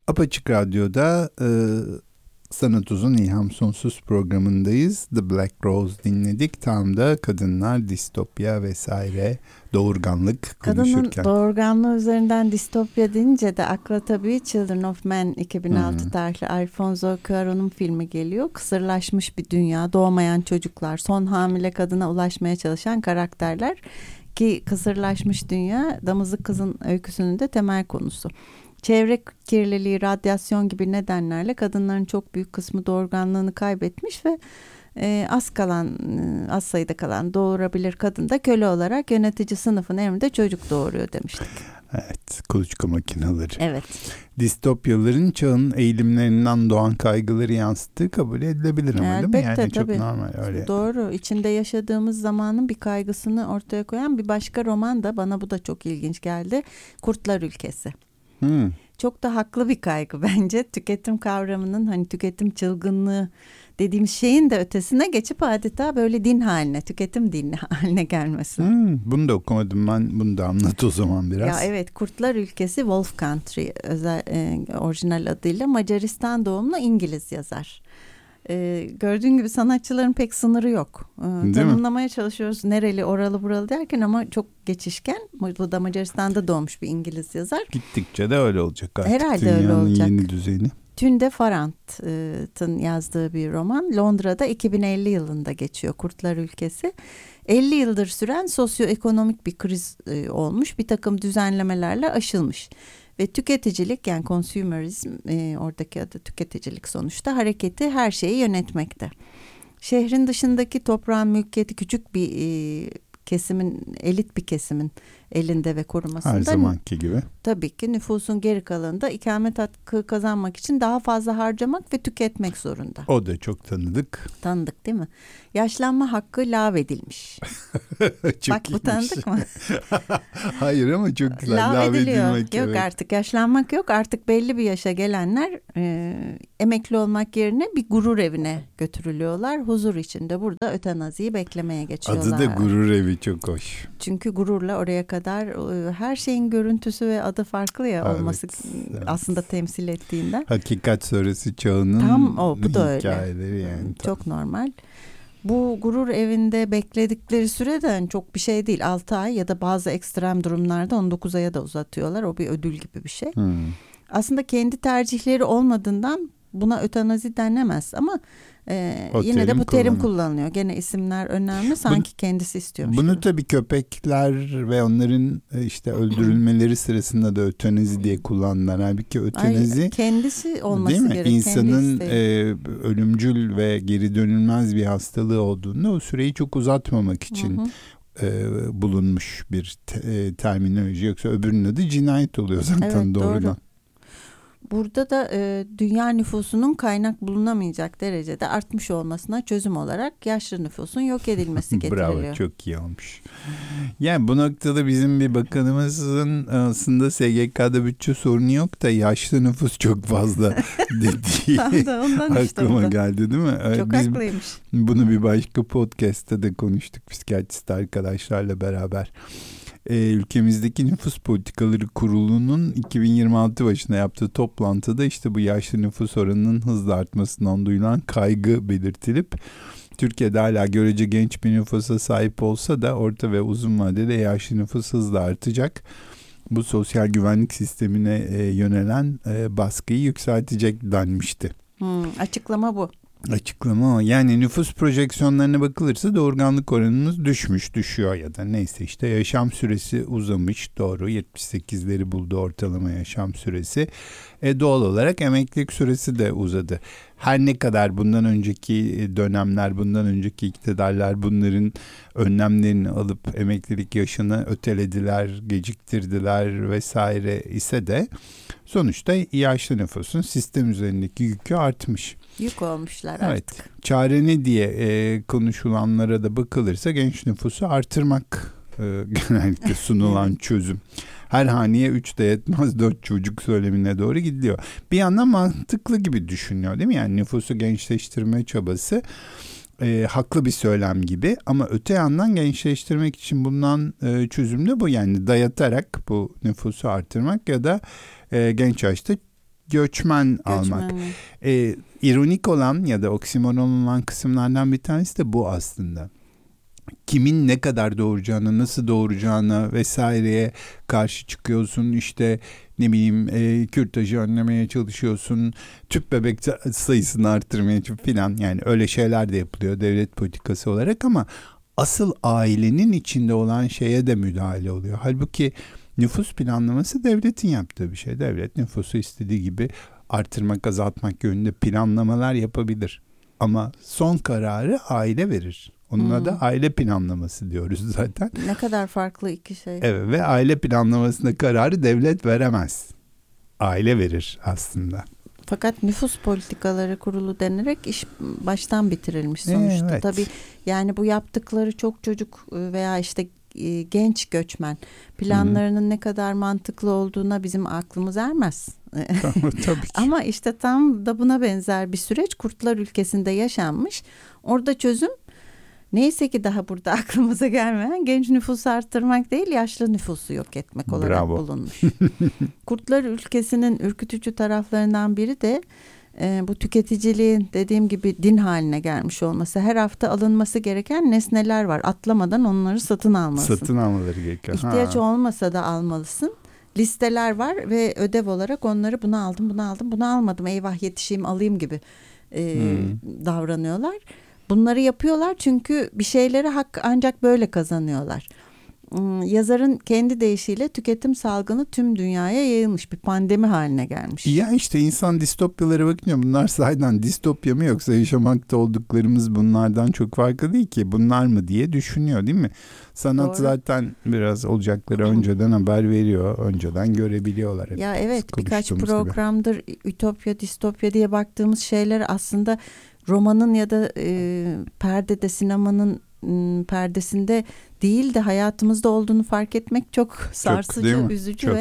Apaçık Radyo'da Sanat Uzun İlham Sonsuz programındayız. The Black Rose dinledik. Tam da kadınlar, distopya vesaire, doğurganlık konuşurken. Kadının doğurganlığı üzerinden distopya deyince de akla tabii Children of Men 2006 tarihli Alfonso Cuarón'un filmi geliyor. Kısırlaşmış bir dünya, doğmayan çocuklar, son hamile kadına ulaşmaya çalışan karakterler ki kısırlaşmış dünya Damızlık Kızın öyküsünün de temel konusu. Çevre kirliliği, radyasyon gibi nedenlerle kadınların çok büyük kısmı doğurganlığını kaybetmiş ve az sayıda kalan doğurabilir kadın da köle olarak yönetici sınıfın emrinde çocuk doğuruyor demiştik. Evet, kuluçka makineleri. Evet. Distopyaların çağın eğilimlerinden doğan kaygıları yansıttığı kabul edilebilir ama Elbette, değil mi? Yani tabii. çok normal öyle. Doğru. İçinde yaşadığımız zamanın bir kaygısını ortaya koyan bir başka roman da bana bu da çok ilginç geldi. Kurtlar Ülkesi. Çok da haklı bir kaygı bence. Tüketim kavramının hani tüketim çılgınlığı dediğimiz şeyin de ötesine geçip adeta böyle din haline, tüketim dini haline gelmesi. Bunu da okumadım ben. Bunu da anlat o zaman biraz. Ya evet, Kurtlar Ülkesi Wolf Country orijinal adıyla Macaristan doğumlu İngiliz yazar. Gördüğün gibi sanatçıların pek sınırı yok. Tanımlamaya çalışıyoruz nereli, oralı, buralı derken ama çok geçişken. Bu da Macaristan'da doğmuş bir İngiliz yazar. Gittikçe de öyle olacak artık. Herhalde öyle olacak. Dünyanın yeni düzeni. Tunde Farrant'ın yazdığı bir roman. Londra'da 2050 yılında geçiyor Kurtlar Ülkesi. 50 yıldır süren sosyoekonomik bir kriz olmuş. Bir takım düzenlemelerle aşılmış. Ve tüketicilik, yani consumerism, oradaki adı tüketicilik sonuçta, hareketi her şeyi yönetmekte. Şehrin dışındaki toprağın mülkiyeti küçük bir kesimin, elit bir kesimin elinde ve korumasında. Her zamanki gibi. Tabii ki nüfusun geri kalanında ikamet hakkı kazanmak için daha fazla harcamak ve tüketmek zorunda. O da çok tanıdık. Tanıdık değil mi? Yaşlanma hakkı lağvedilmiş. Bak bu tanıdık mı? Hayır ama çok güzel. Lağvediliyor. Yok evet. Artık yaşlanmak yok. Artık belli bir yaşa gelenler emekli olmak yerine bir gurur evine götürülüyorlar. Huzur içinde burada ötenaziyi beklemeye geçiyorlar. Adı da gurur evi, çok hoş. Çünkü gururla oraya kadar her şeyin görüntüsü ve adı farklı ya, olması aslında temsil ettiğinden. Hakikat sonrası çağının tam bu da hikayeleri öyle. yani. Çok normal. Bu gurur evinde bekledikleri süreden çok bir şey değil. 6 ay ya da bazı ekstrem durumlarda 19 aya da uzatıyorlar. O bir ödül gibi bir şey. Aslında kendi tercihleri olmadığından buna ötenazi denemez ama yine de bu terim kullanılıyor. Gene isimler önemli, sanki kendisi istiyormuş. Bunu gibi. Tabii köpekler ve onların işte öldürülmeleri sırasında da ötenazi diye kullandılar. Halbuki ötenazi kendisi olması değil mi? gerek. İnsanın ölümcül ve geri dönülmez bir hastalığı olduğunda o süreyi çok uzatmamak için bulunmuş bir terminoloji. Yoksa öbürünün adı cinayet oluyor zaten, evet, doğrudan. Doğru. Burada da dünya nüfusunun kaynak bulunamayacak derecede artmış olmasına çözüm olarak yaşlı nüfusun yok edilmesi getiriliyor. Bravo, çok iyi olmuş. Yani bu noktada bizim bir bakanımızın aslında SGK'da bütçe sorunu yok da yaşlı nüfus çok fazla dediği aklıma geldi değil mi? Çok haklıymış. Bunu bir başka podcast'ta da konuştuk psikiyatrist arkadaşlarla beraber. Ülkemizdeki Nüfus Politikaları Kurulu'nun 2026 başına yaptığı toplantıda işte bu yaşlı nüfus oranının hızla artmasından duyulan kaygı belirtilip Türkiye'de hala görece genç bir nüfusa sahip olsa da orta ve uzun vadede yaşlı nüfus hızla artacak. Bu sosyal güvenlik sistemine yönelen baskıyı yükseltecek denmişti. Açıklama bu. Açıklama o. Yani nüfus projeksiyonlarına bakılırsa doğurganlık oranımız düşüyor ya da neyse işte yaşam süresi uzamış, doğru, 78'leri buldu ortalama yaşam süresi. Doğal olarak emeklilik süresi de uzadı. Her ne kadar bundan önceki dönemler, bundan önceki iktidarlar bunların önlemlerini alıp emeklilik yaşını ötelediler, geciktirdiler vesaire ise de sonuçta yaşlı nüfusun sistem üzerindeki yükü artmış. Yük olmuşlar evet. artık. Çare ne diye konuşulanlara da bakılırsa genç nüfusu artırmak genellikle sunulan çözüm. Her haneye 3 de yetmez 4 çocuk söylemine doğru gidiliyor. Bir yandan mantıklı gibi düşünüyor değil mi? Yani nüfusu gençleştirme çabası haklı bir söylem gibi, ama öte yandan gençleştirmek için bulunan çözüm de bu. Yani dayatarak bu nüfusu artırmak ya da genç yaşta göçmen almak. İronik olan ya da oksimoron olan kısımlardan bir tanesi de bu aslında. Kimin ne kadar doğuracağına, nasıl doğuracağına vesaireye karşı çıkıyorsun. İşte ne bileyim kürtajı önlemeye çalışıyorsun. Tüp bebek sayısını arttırmaya falan, yani öyle şeyler de yapılıyor devlet politikası olarak, ama asıl ailenin içinde olan şeye de müdahale oluyor. Halbuki nüfus planlaması devletin yaptığı bir şey. Devlet nüfusu istediği gibi artırmak, azaltmak yönünde planlamalar yapabilir. Ama son kararı aile verir. Onunla da aile planlaması diyoruz zaten. Ne kadar farklı iki şey. Evet, ve aile planlamasında kararı devlet veremez. Aile verir aslında. Fakat nüfus politikaları kurulu denerek iş baştan bitirilmiş sonuçta. Evet. Tabii yani bu yaptıkları çok çocuk veya işte genç göçmen planlarının ne kadar mantıklı olduğuna bizim aklımız ermez. Tabii ki. Ama işte tam da buna benzer bir süreç Kurtlar Ülkesi'nde yaşanmış. Orada çözüm neyse ki daha burada aklımıza gelmeyen genç nüfusu arttırmak değil, yaşlı nüfusu yok etmek olarak bulunmuş. Kurtlar Ülkesi'nin ürkütücü taraflarından biri de bu tüketiciliğin dediğim gibi din haline gelmiş olması. Her hafta alınması gereken nesneler var. Atlamadan onları satın almalısın. Satın almaları gerekiyor. İhtiyaç olmasa da almalısın. Listeler var ve ödev olarak onları bunu aldım, bunu aldım, bunu almadım. Eyvah yetişeyim alayım gibi davranıyorlar. Bunları yapıyorlar çünkü bir şeyleri hak ancak böyle kazanıyorlar. Yazarın kendi deyişiyle tüketim salgını tüm dünyaya yayılmış, bir pandemi haline gelmiş. Ya işte insan distopyalara bakınca bunlar sahiden distopya mı yoksa yaşamakta olduklarımız bunlardan çok farklı değil ki, bunlar mı diye düşünüyor değil mi? Sanat Doğru. zaten biraz olacakları önceden haber veriyor, önceden görebiliyorlar. Ya evet, birkaç programdır ütopya, distopya diye baktığımız şeyler aslında romanın ya da perdede, sinemanın perdesinde değil de hayatımızda olduğunu fark etmek çok sarsıcı, çok, üzücü çok. Ve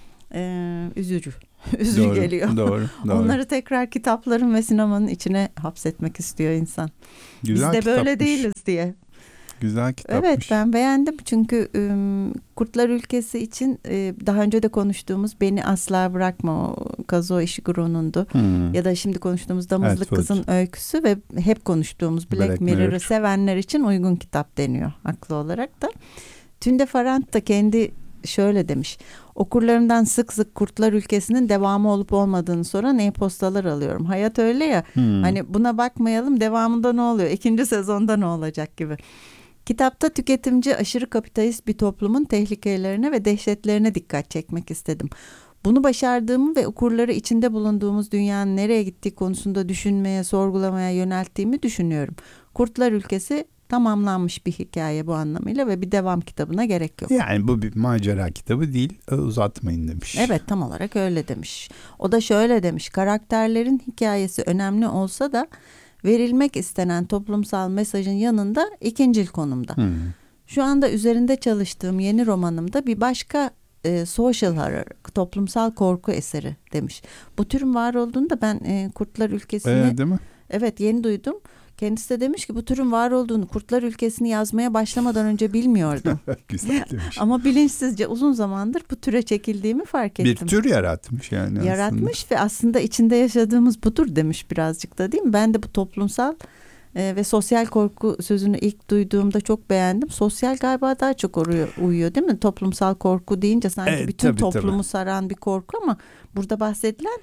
üzücü doğru, geliyor. Doğru. Onları tekrar kitapların ve sinemanın içine hapsetmek istiyor insan. Güzel biz de kitapmış. Böyle değiliz diye. Güzel kitapmış. Evet, ben beğendim çünkü Kurtlar Ülkesi için daha önce de konuştuğumuz Beni Asla Bırakma, o Kazuo Ishiguro'nundu. Ya da şimdi konuştuğumuz Damızlık Kızın Öyküsü ve hep konuştuğumuz Black Mirror'ı sevenler için uygun kitap deniyor haklı olarak da. Tunde Farant da kendi şöyle demiş: okurlarımdan sık sık Kurtlar Ülkesi'nin devamı olup olmadığını soran e-postalar alıyorum. Hayat öyle ya, hani buna bakmayalım, devamında ne oluyor, ikinci sezonda ne olacak gibi. Kitapta tüketimci, aşırı kapitalist bir toplumun tehlikelerine ve dehşetlerine dikkat çekmek istedim. Bunu başardığımı ve okurları içinde bulunduğumuz dünyanın nereye gittiği konusunda düşünmeye, sorgulamaya yönelttiğimi düşünüyorum. Kurtlar Ülkesi tamamlanmış bir hikaye bu anlamıyla ve bir devam kitabına gerek yok. Yani bu bir macera kitabı değil, uzatmayın demiş. Evet, tam olarak öyle demiş. O da şöyle demiş: karakterlerin hikayesi önemli olsa da verilmek istenen toplumsal mesajın yanında ikincil konumda. Şu anda üzerinde çalıştığım yeni romanımda bir başka social horror, toplumsal korku eseri demiş. Bu türün var olduğunu da ben Kurtlar Ülkesi'ni değil mi? Evet, yeni duydum. Kendisi de demiş ki bu türün var olduğunu Kurtlar Ülkesi'ni yazmaya başlamadan önce bilmiyordum. Güzel demiş. Ama bilinçsizce uzun zamandır bu türe çekildiğimi fark ettim. Bir tür yaratmış yani. Yaratmış aslında. Ve aslında içinde yaşadığımız budur demiş birazcık da, değil mi? Ben de bu toplumsal ve sosyal korku sözünü ilk duyduğumda çok beğendim. Sosyal galiba daha çok uyuyor değil mi? Toplumsal korku deyince sanki bütün toplumu saran bir korku, ama burada bahsedilen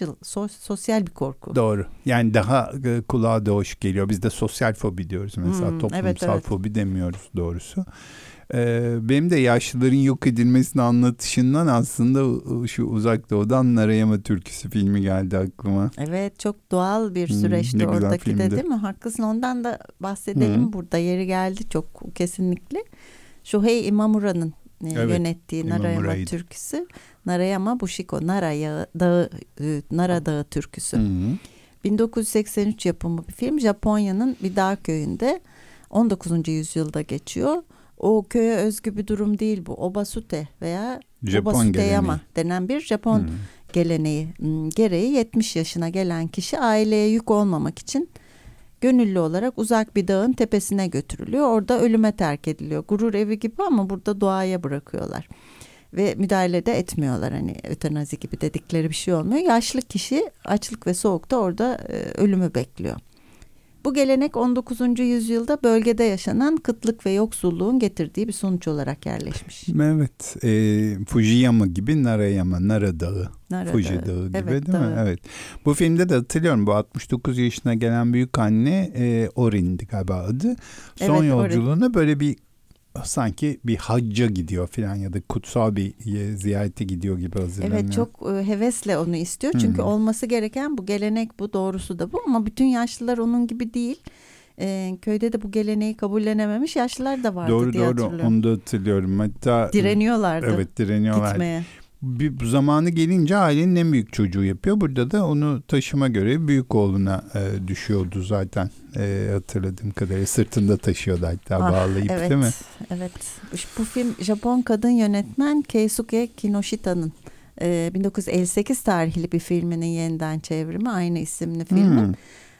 sosyal bir korku. Doğru. Yani daha kulağa da hoş geliyor. Biz de sosyal fobi diyoruz mesela. Toplumsal fobi demiyoruz doğrusu. Benim de yaşlıların yok edilmesini anlatışından aslında şu Uzak Doğu'dan Narayama Türküsü filmi geldi aklıma. Evet, çok doğal bir süreçti oradaki de, değil mi? Haklısın, ondan da bahsedelim burada, yeri geldi çok kesinlikle. Shohei Imamura'nın yönettiği Narayama Türküsü. Narayama Bushiko, Nara Dağı Türküsü. 1983 yapımı bir film. Japonya'nın bir dağ köyünde 19. yüzyılda geçiyor. O köye özgü bir durum değil bu. Obasute veya Obasuteyama denen bir Japon geleneği gereği 70 yaşına gelen kişi aileye yük olmamak için gönüllü olarak uzak bir dağın tepesine götürülüyor. Orada ölüme terk ediliyor. Gurur evi gibi ama burada doğaya bırakıyorlar. ve müdahale de etmiyorlar. Hani ötenazi gibi dedikleri bir şey olmuyor. Yaşlı kişi açlık ve soğukta orada ölümü bekliyor. Bu gelenek 19. yüzyılda bölgede yaşanan kıtlık ve yoksulluğun getirdiği bir sonuç olarak yerleşmiş. Evet. Fujiyama gibi Nara Dağı. Nara Fuji Dağı gibi, evet, değil mi? Evet. Bu filmde de hatırlıyorum, bu 69 yaşına gelen büyük anne Orin'di galiba adı. Son Evet, yolculuğuna böyle bir sanki bir hacca gidiyor falan ya da kutsal bir ziyarete gidiyor gibi hazırlanıyor. Evet, çok hevesle onu istiyor. Çünkü olması gereken bu gelenek, bu doğrusu da bu, ama bütün yaşlılar onun gibi değil. Köyde de bu geleneği kabullenememiş yaşlılar da vardı diye hatırlıyorum. Doğru, onu da hatırlıyorum. Hatta direniyorlardı. Evet, direniyorlar. Gitmeye. Bu zamanı gelince ailenin en büyük çocuğu yapıyor. Burada da onu taşıma görevi büyük oğluna düşüyordu zaten. Hatırladığım kadarıyla sırtında taşıyordu hatta bağlayıp, evet, değil mi? Evet. Bu film Japon kadın yönetmen Keisuke Kinoshita'nın 1958 tarihli bir filminin yeniden çevrimi, aynı isimli filmin.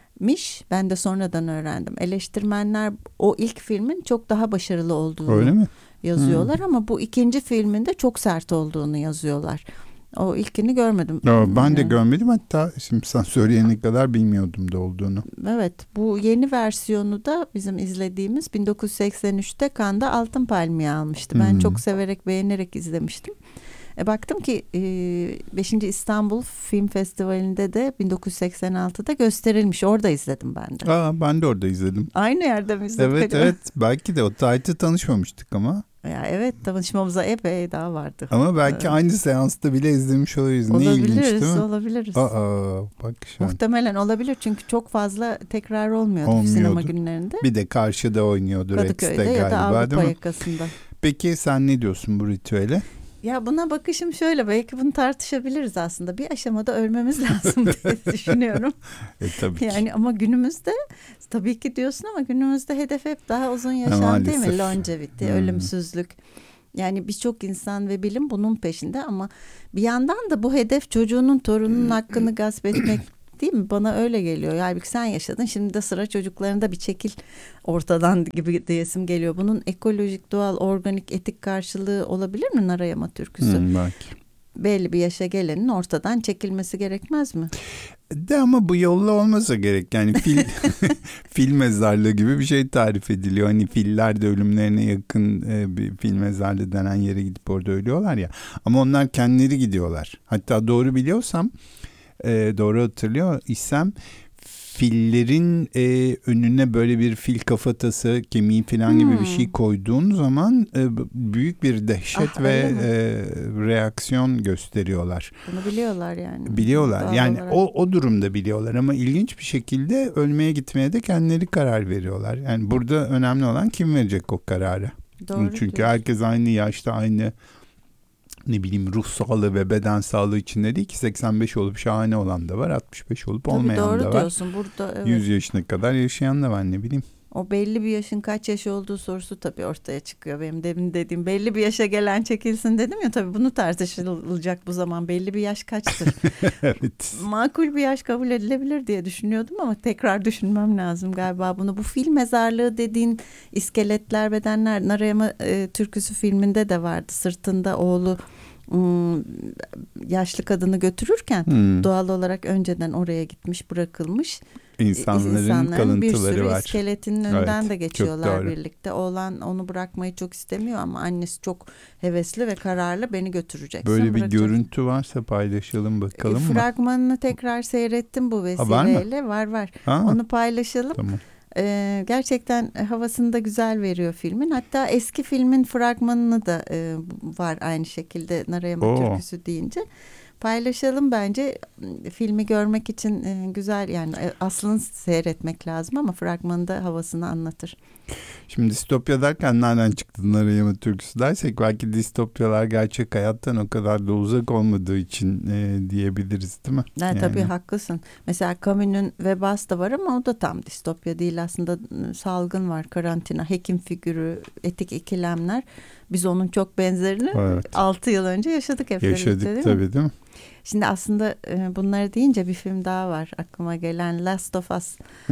Ben de sonradan öğrendim. Eleştirmenler o ilk filmin çok daha başarılı olduğunu yazıyorlar ama bu ikinci filminde çok sert olduğunu yazıyorlar. O ilkini görmedim. Ben de görmedim, hatta şimdi sen söyleyene kadar bilmiyordum da olduğunu. Evet, bu yeni versiyonu da bizim izlediğimiz 1983'te Cannes'da Altın Palmiye almıştı. Ben çok severek, beğenerek izlemiştim. Baktım ki 5. İstanbul Film Festivali'nde de 1986'da gösterilmiş. Orada izledim ben de. Ben de orada izledim. Aynı yerde mi izledik Evet acaba? evet, belki de o tarihte tanışmamıştık ama. Ya evet, tanışmamıza epey daha vardı. Ama belki aynı seansta bile izlemiş olabiliriz. Ne ilginç, değil mi? Olabiliriz. Bak şu an. Muhtemelen olabilir çünkü çok fazla tekrar olmuyordu sinema günlerinde. Bir de karşıda oynuyordu Kadıköy'de Rex'te ya da galiba, Avrupa değil mi? yakasında. Peki sen ne diyorsun bu ritüele? Ya buna bakışım şöyle, belki bunu tartışabiliriz aslında. Bir aşamada ölmemiz lazım diye düşünüyorum. Tabii ki. Yani ama günümüzde tabii ki diyorsun ama günümüzde hedef hep daha uzun yaşam değil mi? Longevity, ölümsüzlük. Yani birçok insan ve bilim bunun peşinde ama bir yandan da bu hedef çocuğunun, torununun hakkını gasp etmek değil mi? Bana öyle geliyor. Yani sen yaşadın, şimdi de sıra çocuklarında, bir çekil ortadan gibi diyesim geliyor. Bunun ekolojik, doğal, organik, etik karşılığı olabilir mi Narayama türküsü? Belki. Belli bir yaşa gelenin ortadan çekilmesi gerekmez mi? De ama bu yolla olmasa gerek. Yani fil mezarlığı gibi bir şey tarif ediliyor. Hani filler de ölümlerine yakın bir fil mezarlığı denen yere gidip orada ölüyorlar ya. Ama onlar kendileri gidiyorlar. Hatta doğru biliyorsam, doğru hatırlıyor isem, fillerin önüne böyle bir fil kafatası, kemiği falan gibi bir şey koyduğun zaman büyük bir dehşet ve reaksiyon gösteriyorlar. Bunu biliyorlar yani. Biliyorlar. Doğal Yani olarak. o durumda biliyorlar ama ilginç bir şekilde ölmeye gitmeye de kendileri karar veriyorlar. Yani burada önemli olan kim verecek o kararı. Doğru Çünkü diyorsun. herkes aynı yaşta, aynı ruh sağlığı ve beden sağlığı içinde değil ki. 85 olup şahane olan da var, 65 olup olmayan doğru da var. diyorsun. Burada evet. 100 yaşına kadar yaşayan da var, ne bileyim. O belli bir yaşın kaç yaş olduğu sorusu tabii ortaya çıkıyor. Benim demin dediğim belli bir yaşa gelen çekilsin dedim ya, tabii bunu tartışılacak bu zaman. Belli bir yaş kaçtır? Evet. Makul bir yaş kabul edilebilir diye düşünüyordum ama tekrar düşünmem lazım galiba bunu. Bu film mezarlığı dediğin iskeletler, bedenler Narayama türküsü filminde de vardı. Sırtında oğlu yaşlı kadını götürürken doğal olarak önceden oraya gitmiş, bırakılmış. İnsanların kalıntıları bir sürü var. iskeletinin önünden de geçiyorlar doğru. birlikte. Oğlan onu bırakmayı çok istemiyor ama annesi çok hevesli ve kararlı, beni götüreceksin. Böyle bir görüntü varsa paylaşalım bakalım mı? Fragmanını tekrar seyrettim bu vesileyle. Var. Onu paylaşalım. Tamam. Gerçekten havasını da güzel veriyor filmin. Hatta eski filmin fragmanını da var aynı şekilde Narayama türküsü deyince. Paylaşalım bence. Filmi görmek için güzel, yani aslını seyretmek lazım ama fragmanında havasını anlatır. Şimdi distopya derken nereden çıktı Narayama türküsü dersek, belki distopyalar gerçek hayattan o kadar da uzak olmadığı için diyebiliriz, değil mi? Yani. Tabii haklısın. Mesela Camus'un Vebas da var ama o da tam distopya değil aslında. Salgın var, karantina, hekim figürü, etik ikilemler. Biz onun çok benzerini 6 yıl önce yaşadık hep birlikte, yaşadık tabii, değil mi? Şimdi aslında bunları deyince bir film daha var aklıma gelen, Last of Us.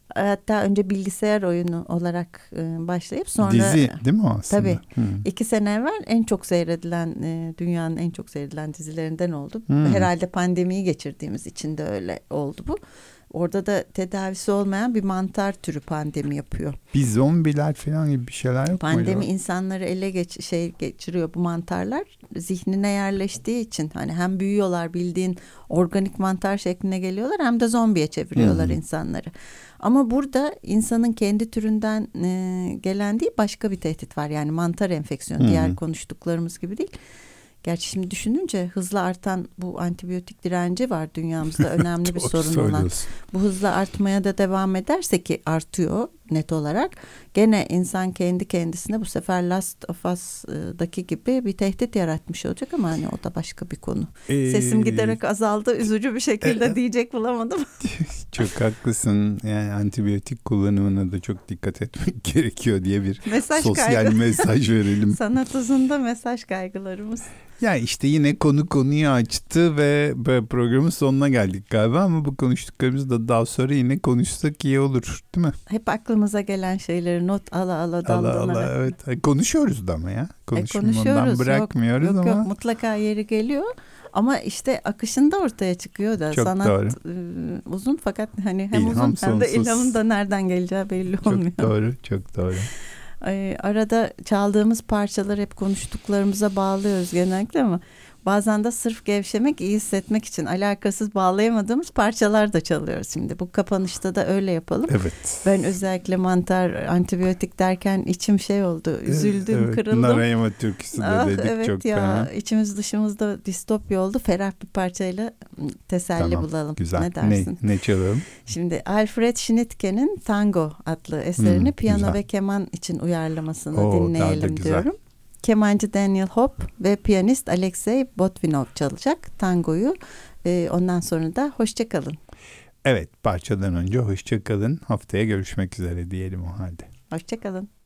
Hatta önce bilgisayar oyunu olarak başlayıp sonra... Dizi değil mi o aslında? Tabii. 2 sene evvel en çok seyredilen, dünyanın en çok seyredilen dizilerinden oldu. Herhalde pandemiyi geçirdiğimiz için de öyle oldu bu. Orada da tedavisi olmayan bir mantar türü pandemi yapıyor. Bir zombiler falan gibi bir şeyler yok mu? Pandemi insanları ele geçiriyor bu mantarlar. Zihnine yerleştiği için hani hem büyüyorlar, bildiğin organik mantar şekline geliyorlar, hem de zombiye çeviriyorlar insanları. Ama burada insanın kendi türünden gelen değil, başka bir tehdit var. Yani mantar enfeksiyonu, diğer konuştuklarımız gibi değil. Gerçi şimdi düşününce hızla artan bu antibiyotik direnci var dünyamızda, önemli bir sorun olan. Bu hızla artmaya da devam ederse, ki artıyor net olarak, gene insan kendi kendisine bu sefer Last of Us'daki gibi bir tehdit yaratmış olacak, ama hani o da başka bir konu. Sesim giderek azaldı, üzücü bir şekilde diyecek bulamadım. Çok haklısın. Yani antibiyotik kullanımına da çok dikkat etmek gerekiyor diye bir sosyal mesaj verelim. Sanat hızında mesaj kaygılarımız. Ya işte yine konuyu açtı ve programın sonuna geldik galiba, ama bu konuştuklarımızı da daha sonra yine konuşsak iyi olur, değil mi? Hep aklımıza gelen şeyleri not ala dallanarak. Evet. Konuşuyoruz da ama ya. Konuşmadan bırakmıyoruz ama. Yok, mutlaka yeri geliyor. Ama işte akışında ortaya çıkıyor da. Çok sanat doğru. Uzun, fakat hani hem İlham uzun hem de ilhamın da nereden geleceği belli olmuyor. Çok doğru. Arada çaldığımız parçaları hep konuştuklarımıza bağlıyoruz genellikle, ama bazen de sırf gevşemek, iyi hissetmek için alakasız bağlayamadığımız parçalar da çalıyoruz şimdi. Bu kapanışta da öyle yapalım. Evet. Ben özellikle mantar, antibiyotik derken içim şey oldu, üzüldüm, kırıldım. Narayama türküsü de dedik, evet çok ya, fena. İçimiz dışımızda distopya oldu. Ferah bir parçayla teselli bulalım. Güzel. Ne dersin? Ne çalalım? Şimdi Alfred Schnittke'nin Tango adlı eserini piyano güzel. ve keman için uyarlamasını Daha da dinleyelim güzel. diyorum. Kemancı Daniel Hope ve piyanist Alexey Botvinov çalacak tangoyu. Ondan sonra da hoşça kalın. Evet, parçadan önce hoşça kalın. Haftaya görüşmek üzere diyelim o halde. Hoşça kalın.